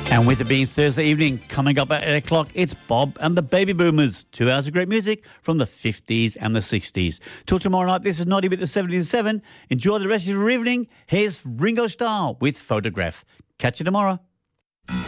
And with it being Thursday evening, coming up at 8 o'clock, it's Bob and the Baby Boomers. 2 hours of great music from the 50s and the 60s. Till tomorrow night, this is Naughty with the 77. Enjoy the rest of your evening. Here's Ringo Starr with Photograph. Catch you tomorrow.